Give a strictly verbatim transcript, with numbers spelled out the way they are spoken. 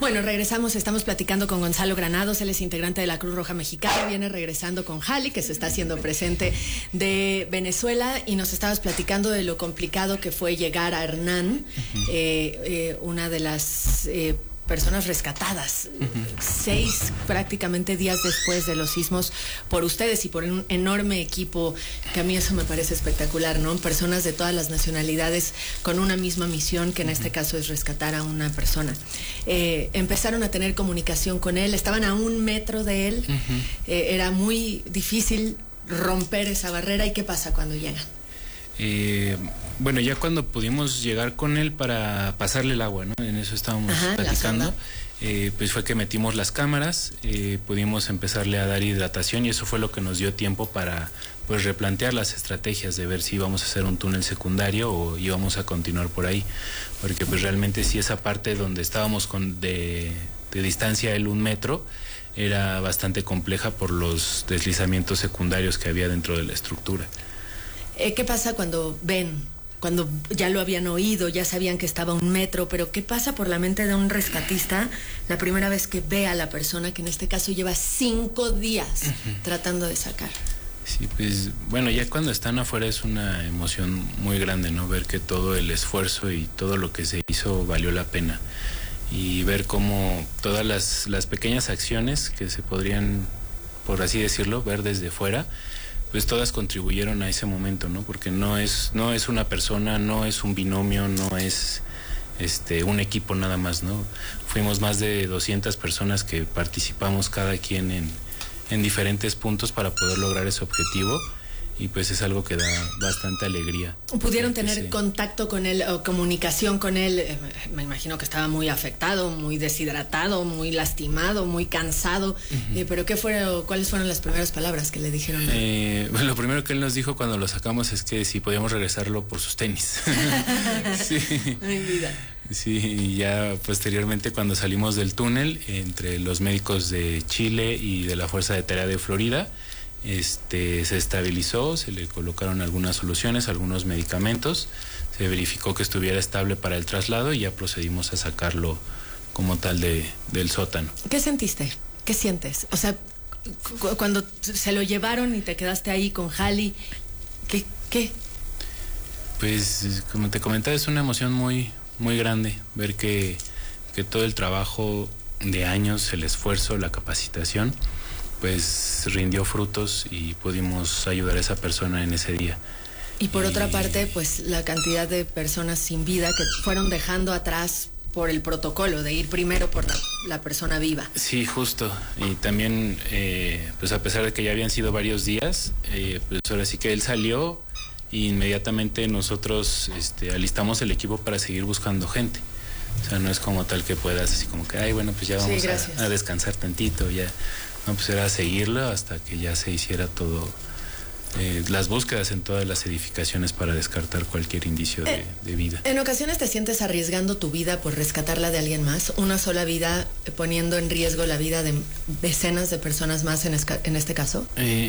Bueno, regresamos, estamos platicando con Gonzalo Granados, él es integrante de la Cruz Roja Mexicana, viene regresando con Jali, que se está haciendo presente de Venezuela, y nos estabas platicando de lo complicado que fue llegar a Hernán, uh-huh. eh, eh, una de las eh, personas rescatadas, uh-huh. seis prácticamente días después de los sismos por ustedes y por un enorme equipo, que a mí eso me parece espectacular, ¿no? Personas de todas las nacionalidades con una misma misión, que en uh-huh. este caso es rescatar a una persona. Eh, empezaron a tener comunicación con él, estaban a un metro de él, uh-huh. eh, era muy difícil romper esa barrera. ¿Y qué pasa cuando llegan? Eh, bueno, ya cuando pudimos llegar con él para pasarle el agua, ¿no? En eso estábamos Ajá, platicando, eh, pues fue que metimos las cámaras, eh, pudimos empezarle a dar hidratación, y eso fue lo que nos dio tiempo para pues replantear las estrategias de ver si íbamos a hacer un túnel secundario o íbamos a continuar por ahí, porque pues realmente sí, esa parte donde estábamos con de, de distancia él un metro era bastante compleja por los deslizamientos secundarios que había dentro de la estructura. ¿Qué pasa cuando ven, cuando ya lo habían oído, ya sabían que estaba a un metro, pero qué pasa por la mente de un rescatista la primera vez que ve a la persona que en este caso lleva cinco días uh-huh. tratando de sacar? Sí, pues bueno, ya cuando están afuera es una emoción muy grande, ¿no? Ver que todo el esfuerzo y todo lo que se hizo valió la pena, y ver cómo todas las, las pequeñas acciones que se podrían, por así decirlo, ver desde fuera, pues todas contribuyeron a ese momento, ¿no? Porque no es, no es una persona, no es un binomio, no es este un equipo nada más, ¿no? Fuimos más de doscientas personas que participamos cada quien en, en diferentes puntos para poder lograr ese objetivo, y pues es algo que da bastante alegría. ¿Pudieron tener sí. contacto con él o comunicación con él? Eh, me imagino que estaba muy afectado, muy deshidratado, muy lastimado, muy cansado, uh-huh. eh, pero ¿qué fueron, cuáles fueron las primeras palabras que le dijeron? Eh, bueno, lo primero que él nos dijo cuando lo sacamos es que si podíamos regresarlo por sus tenis. Sí. Mi vida. Sí, y ya posteriormente cuando salimos del túnel, entre los médicos de Chile y de la Fuerza de Tarea de Florida, Este, se estabilizó, se le colocaron algunas soluciones, algunos medicamentos, se verificó que estuviera estable para el traslado, y ya procedimos a sacarlo como tal de, del sótano. ¿Qué sentiste? ¿Qué sientes? O sea, cu- cuando se lo llevaron y te quedaste ahí con Jali, ¿qué? ¿Qué? Pues, como te comentaba, es una emoción muy, muy grande ver que, que todo el trabajo de años, el esfuerzo, la capacitación, pues rindió frutos y pudimos ayudar a esa persona en ese día. Y por y... otra parte, pues la cantidad de personas sin vida que fueron dejando atrás por el protocolo de ir primero por la, la persona viva. Sí, justo. Y también, eh, pues a pesar de que ya habían sido varios días, eh, pues ahora sí que él salió e inmediatamente nosotros este, alistamos el equipo para seguir buscando gente. O sea, no es como tal que puedas así como que, ay, bueno, pues ya vamos sí, a, a descansar tantito, ya. No, pues era seguirlo hasta que ya se hiciera todo, eh, las búsquedas en todas las edificaciones para descartar cualquier indicio de, de vida. ¿En ocasiones te sientes arriesgando tu vida por rescatarla de alguien más? Una sola vida poniendo en riesgo la vida de decenas de personas más en, esca- en este caso. Eh,